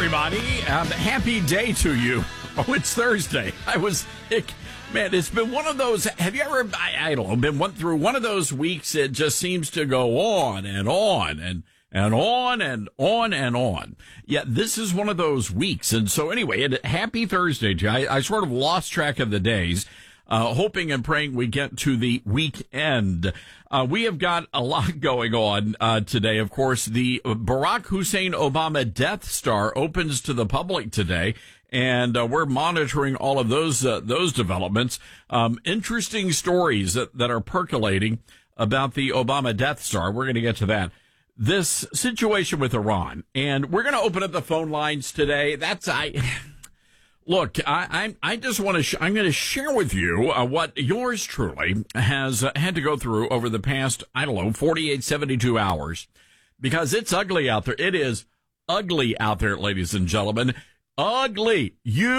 everybody. Happy day to you. Oh, it's Thursday. Man, it's been one of those. Have you ever, I don't know, been through one of those weeks? It just seems to go on and on and on and on and on. Yeah, this is one of those weeks. And so anyway, happy Thursday, Jay. I sort of lost track of the days. Hoping and praying we get to the weekend. We have got a lot going on today. Of course, the Barack Hussein Obama Death Star opens to the public today, and we're monitoring all of those developments. Interesting stories that are percolating about the Obama Death Star. We're going to get to that. This situation with Iran, and we're going to open up the phone lines today. Look, I just want to, I'm going to share with you what yours truly has had to go through over the past, 48, 72 hours, because it's ugly out there. It is ugly out there, ladies and gentlemen. Ugly.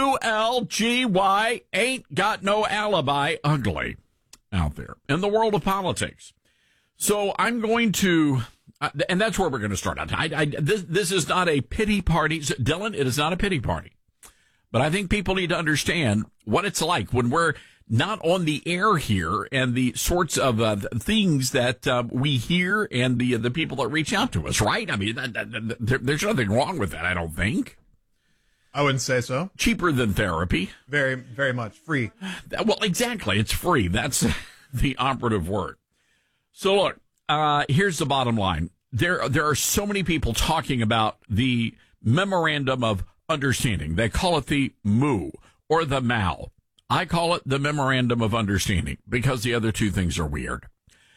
ULGY, ain't got no alibi. Ugly out there in the world of politics. So I'm going to, and that's where we're going to start out. This is not a pity party. Dylan, it is not a pity party. But I think people need to understand what it's like when we're not on the air here and the sorts of things that we hear and the people that reach out to us, right? I mean, there's nothing wrong with that, I don't think. I wouldn't say so. Cheaper than therapy. Very, very much. Free. Well, exactly. It's free. That's the operative word. So look, here's the bottom line. There are so many people talking about the memorandum of understanding. They call it the MOU or the MAU. I call it the Memorandum of Understanding because the other two things are weird.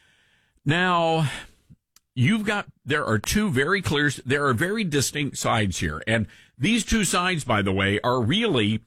Now, there are very distinct sides here. And these two sides, by the way, are really,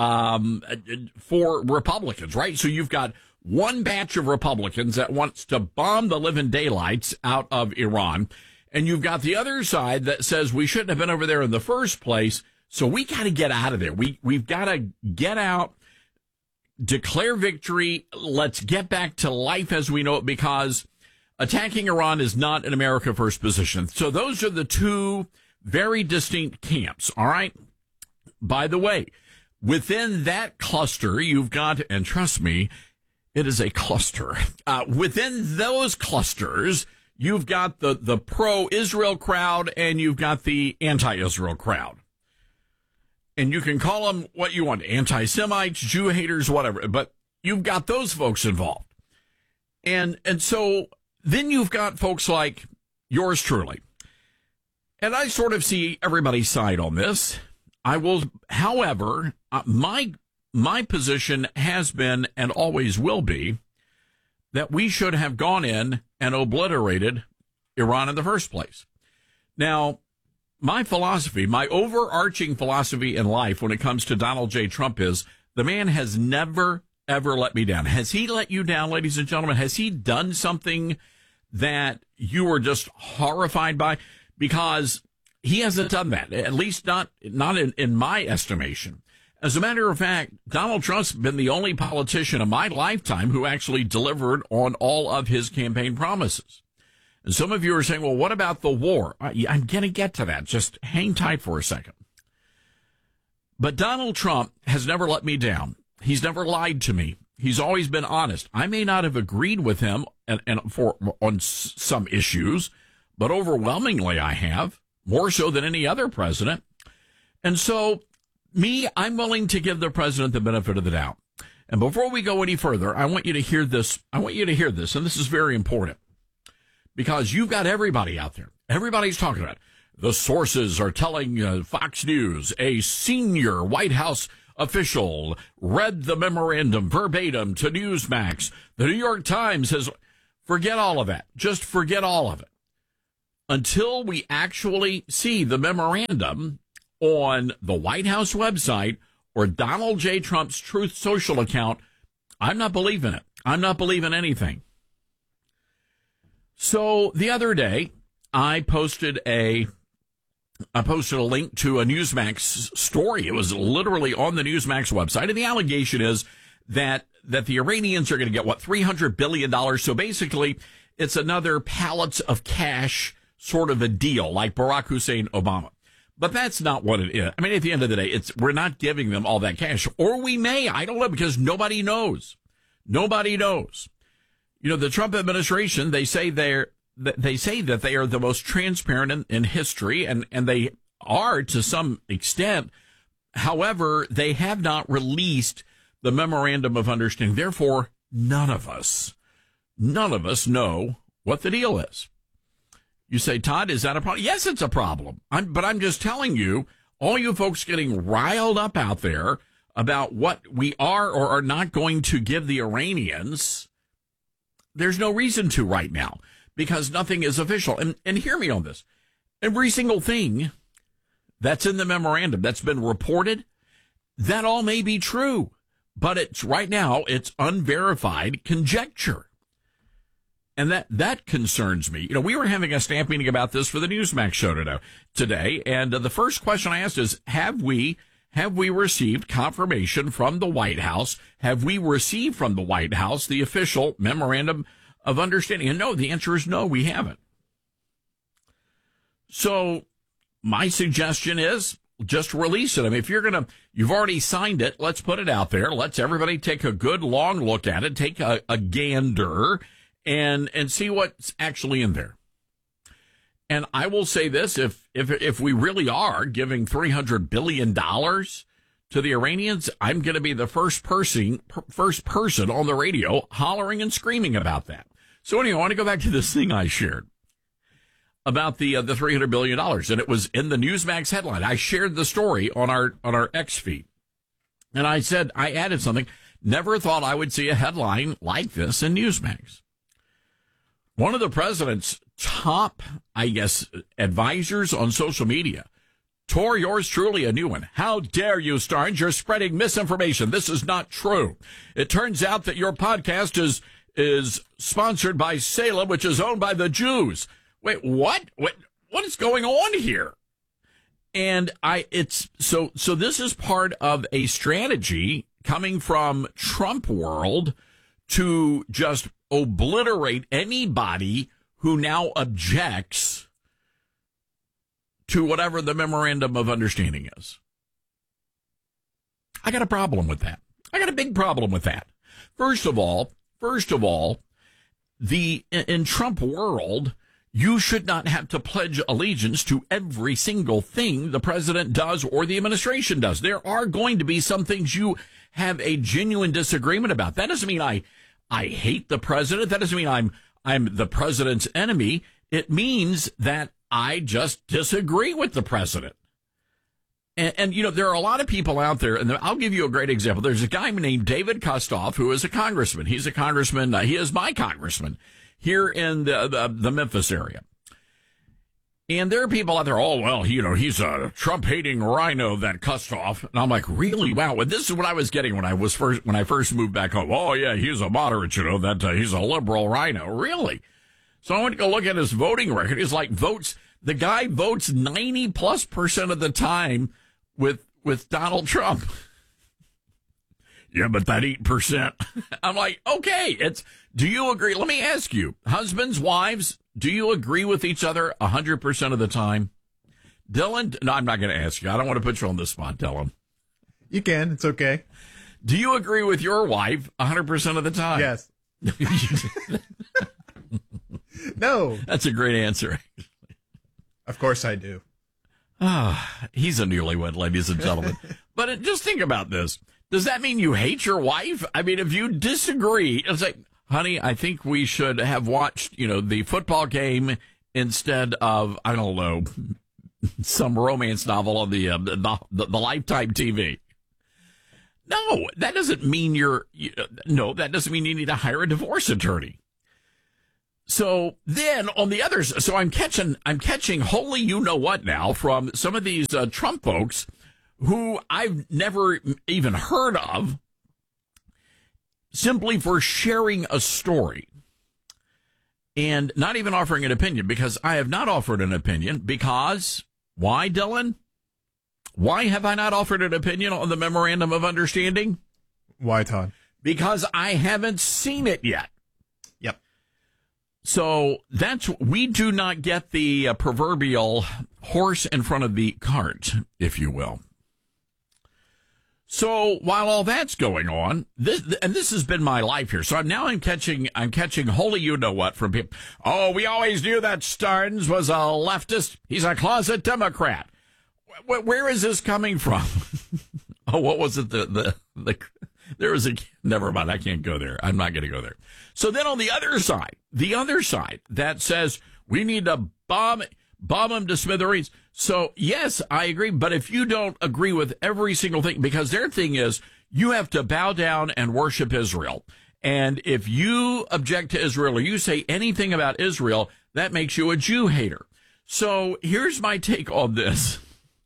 for Republicans, right? So you've got one batch of Republicans that wants to bomb the living daylights out of Iran. And you've got the other side that says we shouldn't have been over there in the first place. So we got to get out of there. We've got to get out, declare victory. Let's get back to life as we know it, because attacking Iran is not an America First position. So those are the two very distinct camps. All right. By the way, within that cluster, you've got, and trust me, it is a cluster. Within those clusters, you've got the pro-Israel crowd and you've got the anti-Israel crowd. And you can call them what you want, anti-Semites, Jew haters, whatever, but you've got those folks involved. And so then you've got folks like yours truly. And I sort of see everybody's side on this. However, my position has been and always will be that we should have gone in and obliterated Iran in the first place. Now, my overarching philosophy in life when it comes to Donald J. Trump is the man has never, ever let me down. Has he let you down, ladies and gentlemen? Has he done something that you were just horrified by? Because he hasn't done that, at least not in my estimation. As a matter of fact, Donald Trump's been the only politician in my lifetime who actually delivered on all of his campaign promises. And some of you are saying, well, what about the war? I'm going to get to that. Just hang tight for a second. But Donald Trump has never let me down. He's never lied to me. He's always been honest. I may not have agreed with him on some issues, but overwhelmingly I have, more so than any other president. And so I'm willing to give the president the benefit of the doubt. And before we go any further, I want you to hear this. And this is very important. Because you've got everybody out there. Everybody's talking about it. The sources are telling Fox News a senior White House official read the memorandum verbatim to Newsmax. The New York Times has, forget all of that. Just forget all of it. Until we actually see the memorandum on the White House website or Donald J. Trump's Truth Social account, I'm not believing it. I'm not believing anything. So the other day, I posted a link to a Newsmax story. It was literally on the Newsmax website. And the allegation is that the Iranians are going to get, $300 billion. So basically, it's another pallets of cash sort of a deal like Barack Hussein Obama. But that's not what it is. I mean, at the end of the day, we're not giving them all that cash. Or we may. I don't know, because nobody knows. Nobody knows. You know, the Trump administration, they say that they are the most transparent in history, and they are to some extent. However, they have not released the memorandum of understanding. Therefore, none of us know what the deal is. You say, Todd, is that a problem? Yes, it's a problem. But I'm just telling you, all you folks getting riled up out there about what we are or are not going to give the Iranians, there's no reason to right now, because nothing is official. And hear me on this. Every single thing that's in the memorandum that's been reported, that all may be true. But right now, it's unverified conjecture. And that concerns me. You know, we were having a staff meeting about this for the Newsmax show today. And the first question I asked is, have we received confirmation from the White House? Have we received from the White House the official memorandum of understanding? And no, the answer is no, we haven't. So my suggestion is just release it. I mean, if you've already signed it, let's put it out there. Let's everybody take a good long look at it, take a gander, and see what's actually in there. And I will say this, if we really are giving $300 billion to the Iranians, I'm going to be the first person on the radio hollering and screaming about that. So anyway, I want to go back to this thing I shared about the $300 billion, and it was in the Newsmax headline. I shared the story on our X feed, and I said, I added something, never thought I would see a headline like this in Newsmax. One of the president's top, I guess, advisors on social media tore yours truly a new one. How dare you, Starnes? You're spreading misinformation. This is not true. It turns out that your podcast is sponsored by Salem, which is owned by the Jews. Wait, what? What is going on here? And so this is part of a strategy coming from Trump world to just obliterate anybody who now objects to whatever the memorandum of understanding is. I got a problem with that. I got a big problem with that. First of all, in Trump world, you should not have to pledge allegiance to every single thing the president does or the administration does. There are going to be some things you have a genuine disagreement about. That doesn't mean I hate the president. That doesn't mean I'm the president's enemy. It means that I just disagree with the president. And you know, there are a lot of people out there, and I'll give you a great example. There's a guy named David Kustoff who is a congressman. He's a congressman. He is my congressman here in the Memphis area. And there are people out there, oh, well, you know, he's a Trump-hating rhino, that Kustoff. And I'm like, really? Wow. Well, this is what I was getting when I first moved back home. Oh, yeah, he's a moderate, you know, that he's a liberal rhino. Really? So I went to go look at his voting record. It's like the guy votes 90+% of the time with Donald Trump. Yeah, but that 8%. I'm like, okay, do you agree? Let me ask you, husbands, wives, do you agree with each other 100% of the time? Dylan? No, I'm not going to ask you. I don't want to put you on the spot, Dylan. You can. It's okay. Do you agree with your wife 100% of the time? Yes. No. That's a great answer. Of course I do. He's a newlywed, ladies and gentlemen. But just think about this. Does that mean you hate your wife? I mean, if you disagree, it's like, honey, I think we should have watched, you know, the football game instead of, I don't know, some romance novel on the Lifetime TV. No, that doesn't mean that doesn't mean you need to hire a divorce attorney. So then on the others, so I'm catching holy you know what now from some of these Trump folks who I've never even heard of, simply for sharing a story and not even offering an opinion, because I have not offered an opinion. Because why, Dylan? Why have I not offered an opinion on the memorandum of understanding? Why, Todd? Because I haven't seen it yet. Yep. So we do not get the proverbial horse in front of the cart, if you will. So while all that's going on, this has been my life here. So I'm catching holy you know what from people. Oh, we always knew that Stearns was a leftist. He's a closet Democrat. Where is this coming from? Oh, what was it? There was never mind. I can't go there. I'm not going to go there. So then on the other side that says we need to bomb them to smithereens. So yes, I agree. But if you don't agree with every single thing, because their thing is you have to bow down and worship Israel. And if you object to Israel or you say anything about Israel, that makes you a Jew hater. So here's my take on this.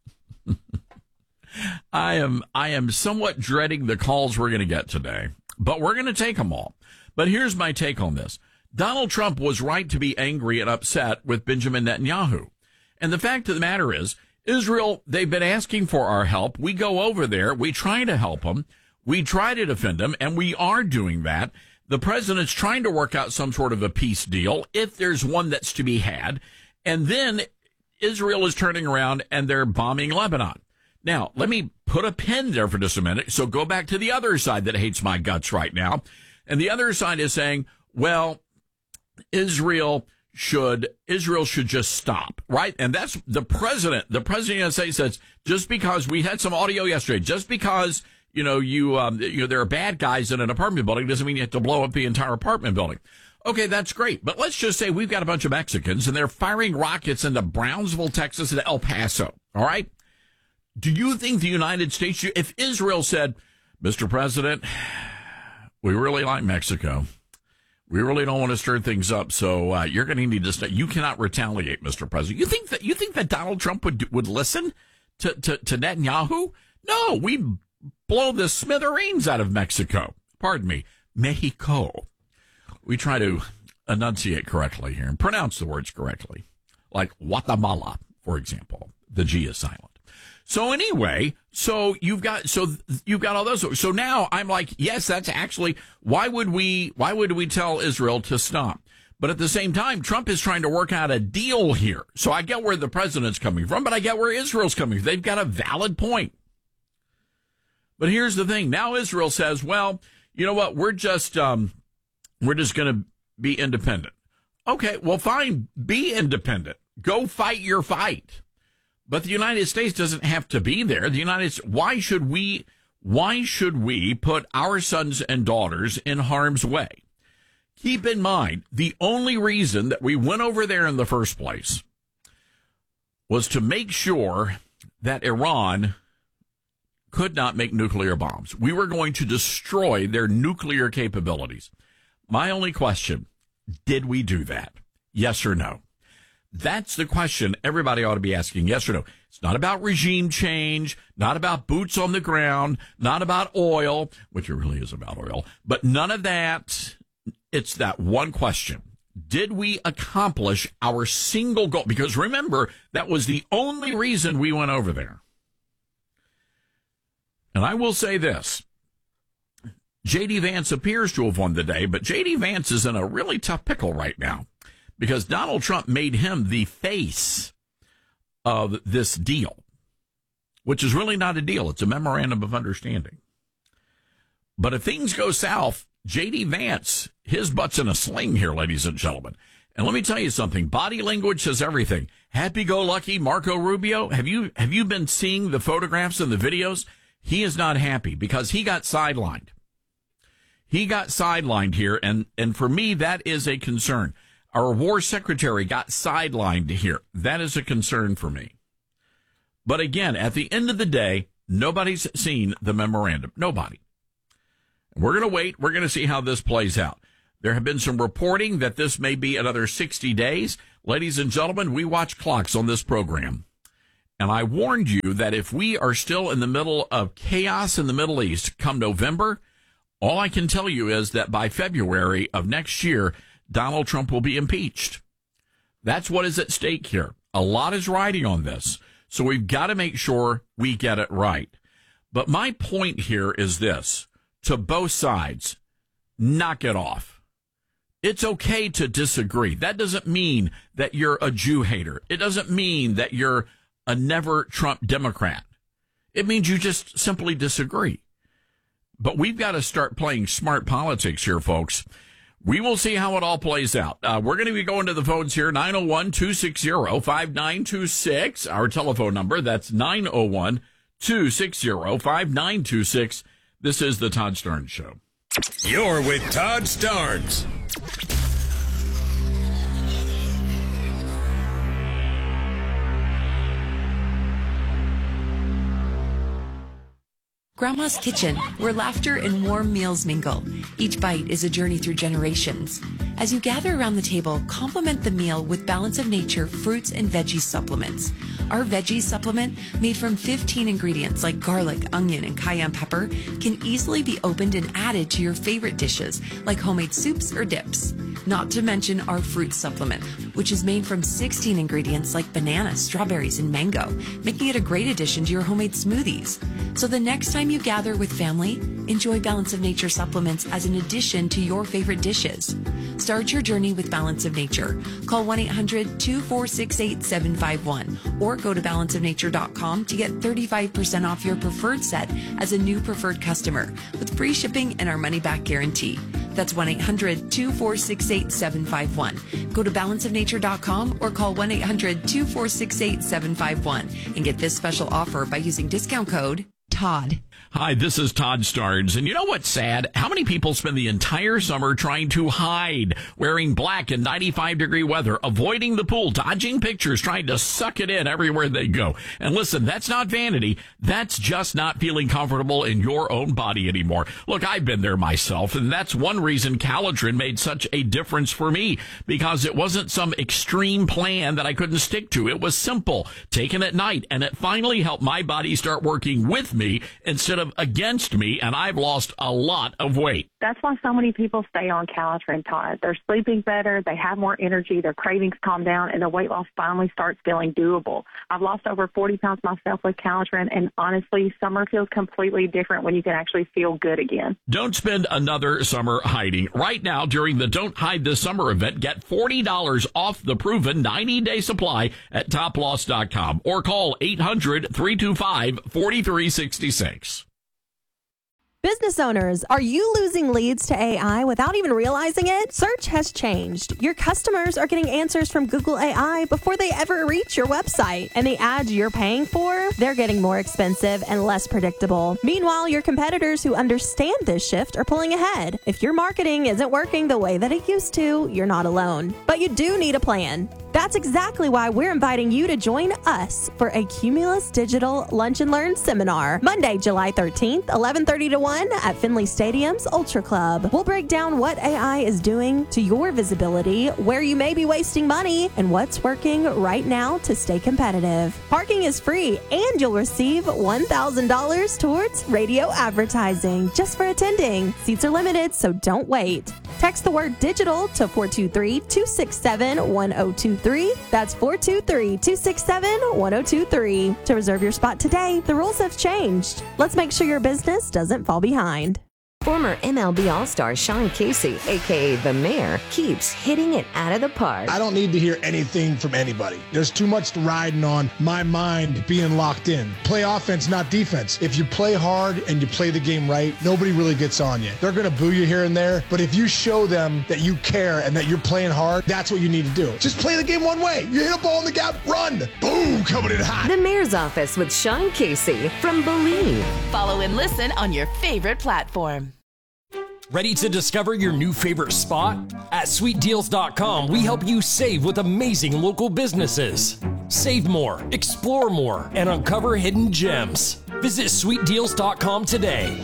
I am somewhat dreading the calls we're going to get today, but we're going to take them all. But here's my take on this. Donald Trump was right to be angry and upset with Benjamin Netanyahu. And the fact of the matter is, Israel, they've been asking for our help. We go over there. We try to help them. We try to defend them, and we are doing that. The president's trying to work out some sort of a peace deal, if there's one that's to be had. And then Israel is turning around and they're bombing Lebanon. Now, let me put a pin there for just a minute. So go back to the other side that hates my guts right now. And the other side is saying, well, Israel should just stop, right? And that's the president. The president of the United States says, just because we had some audio yesterday, just because, there are bad guys in an apartment building doesn't mean you have to blow up the entire apartment building. Okay, that's great. But let's just say we've got a bunch of Mexicans and they're firing rockets into Brownsville, Texas and El Paso. All right. Do you think the United States, if Israel said, Mr. President, we really like Mexico. We really don't want to stir things up. So you're going to need to stay. You cannot retaliate, Mr. President. You think that Donald Trump would listen to Netanyahu? No, we blow the smithereens out of Mexico. Pardon me, Mexico. We try to enunciate correctly here and pronounce the words correctly, like Guatemala, for example. The G is silent. So anyway, you've got all those. So now I'm like, yes, that's actually, why would we tell Israel to stop? But at the same time, Trump is trying to work out a deal here. So I get where the president's coming from, but I get where Israel's coming from. They've got a valid point. But here's the thing. Now Israel says, well, you know what? We're just going to be independent. Okay, well, fine. Be independent. Go fight your fight. But the United States doesn't have to be there. Why should we put our sons and daughters in harm's way? Keep in mind, the only reason that we went over there in the first place was to make sure that Iran could not make nuclear bombs. We were going to destroy their nuclear capabilities. My only question, did we do that? Yes or no? That's the question everybody ought to be asking, yes or no. It's not about regime change, not about boots on the ground, not about oil, which it really is about oil, but none of that. It's that one question. Did we accomplish our single goal? Because remember, that was the only reason we went over there. And I will say this. J.D. Vance appears to have won the day, but J.D. Vance is in a really tough pickle right now, because Donald Trump made him the face of this deal, which is really not a deal. It's a memorandum of understanding. But if things go south, J.D. Vance, his butt's in a sling here, ladies and gentlemen. And let me tell you something. Body language says everything. Happy-go-lucky Marco Rubio. Have you been seeing the photographs and the videos? He is not happy because he got sidelined. He got sidelined here, and for me, that is a concern. Our war secretary got sidelined here. That is a concern for me. But again, at the end of the day, nobody's seen the memorandum. Nobody. We're going to wait. We're going to see how this plays out. There have been some reporting that this may be another 60 days. Ladies and gentlemen, we watch clocks on this program. And I warned you that if we are still in the middle of chaos in the Middle East come November, all I can tell you is that by February of next year, Donald Trump will be impeached. That's what is at stake here. A lot is riding on this. So we've got to make sure we get it right. But my point here is this. To both sides, knock it off. It's okay to disagree. That doesn't mean that you're a Jew hater. It doesn't mean that you're a never Trump Democrat. It means you just simply disagree. But we've got to start playing smart politics here, folks. We will see how it all plays out. We're going to be going to the phones here, 901-260-5926, our telephone number. That's 901-260-5926. This is the Todd Starnes Show. You're with Todd Starnes. Grandma's Kitchen, where laughter and warm meals mingle. Each bite is a journey through generations. As you gather around the table, complement the meal with Balance of Nature fruits and veggie supplements. Our veggie supplement, made from 15 ingredients like garlic, onion, and cayenne pepper, can easily be opened and added to your favorite dishes, like homemade soups or dips. Not to mention our fruit supplement, which is made from 16 ingredients like bananas, strawberries, and mango, making it a great addition to your homemade smoothies. So the next time you gather with family, enjoy Balance of Nature supplements as an addition to your favorite dishes. Start your journey with Balance of Nature. Call 1-800-246-8751 or go to balanceofnature.com to get 35% off your preferred set as a new preferred customer with free shipping and our money-back guarantee. That's 1-800-246-8751. Go to balanceofnature.com or call 1-800-246-8751 and get this special offer by using discount code Todd. Hi, this is Todd Starnes. And you know what's sad? How many people spend the entire summer trying to hide, wearing black in 95-degree weather, avoiding the pool, dodging pictures, trying to suck it in everywhere they go? And listen, that's not vanity. That's just not feeling comfortable in your own body anymore. Look, I've been there myself, and that's one reason Calitrin made such a difference for me, because it wasn't some extreme plan that I couldn't stick to. It was simple, taken at night, and it finally helped my body start working with me instead of against me, and I've lost a lot of weight. That's why so many people stay on Calitrin, Todd. They're sleeping better, they have more energy, their cravings calm down, and their weight loss finally starts feeling doable. I've lost over 40 pounds myself with Calitrin, and honestly, summer feels completely different when you can actually feel good again. Don't spend another summer hiding. Right now, during the Don't Hide This Summer event, get $40 off the proven 90-day supply at toploss.com or call 800-325-4366. Business owners, are you losing leads to AI without even realizing it? Search has changed. Your customers are getting answers from Google AI before they ever reach your website. And the ads you're paying for, they're getting more expensive and less predictable. Meanwhile, your competitors who understand this shift are pulling ahead. If your marketing isn't working the way that it used to, you're not alone. But you do need a plan. That's exactly why we're inviting you to join us for a Cumulus Digital Lunch and Learn seminar, Monday, July 13th, 11:30 to 1 at Finley Stadium's Ultra Club. We'll break down what AI is doing to your visibility, where you may be wasting money, and what's working right now to stay competitive. Parking is free, and you'll receive $1,000 towards radio advertising just for attending. Seats are limited, so don't wait. Text the word digital to 423-267-1023. That's 423-267-1023 to reserve your spot today. The rules have changed. Let's make sure your business doesn't fall behind. Former MLB All-Star Sean Casey, a.k.a. The Mayor, keeps hitting it out of the park. I don't need to hear anything from anybody. There's too much riding on my mind being locked in. Play offense, not defense. If you play hard and you play the game right, nobody really gets on you. They're going to boo you here and there, but if you show them that you care and that you're playing hard, that's what you need to do. Just play the game one way. You hit a ball in the gap, run. Boom, coming in hot. The Mayor's Office with Sean Casey from Believe. Follow and listen on your favorite platform. Ready to discover your new favorite spot? At sweetdeals.com, we help you save with amazing local businesses. Save more, explore more, and uncover hidden gems. Visit sweetdeals.com today.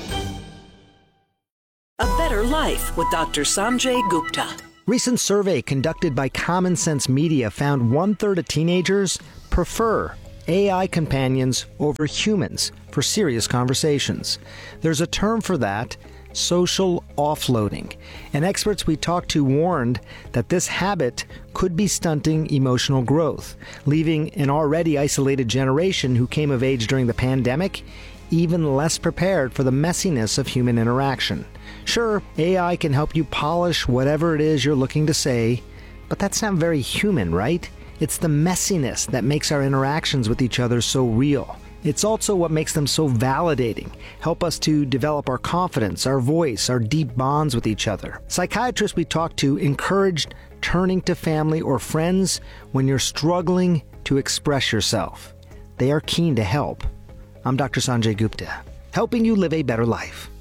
A Better Life with Dr. Sanjay Gupta. Recent survey conducted by Common Sense Media found 1/3 of teenagers prefer AI companions over humans for serious conversations. There's a term for that: social offloading. And experts we talked to warned that this habit could be stunting emotional growth, leaving an already isolated generation who came of age during the pandemic even less prepared for the messiness of human interaction. Sure, AI can help you polish whatever it is you're looking to say, but that's not very human, right? It's the messiness that makes our interactions with each other so real. It's also what makes them so validating, help us to develop our confidence, our voice, our deep bonds with each other. Psychiatrists we talked to encouraged turning to family or friends when you're struggling to express yourself. They are keen to help. I'm Dr. Sanjay Gupta, helping you live a better life.